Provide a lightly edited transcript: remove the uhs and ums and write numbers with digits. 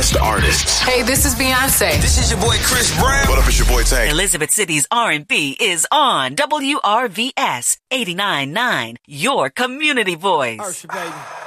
best artists. Hey, this is Beyonce. This is your boy Chris Brown. What up, it's your boy Tank. Elizabeth City's R&B is on WRVS 89.9, your community voice. Ursha, baby.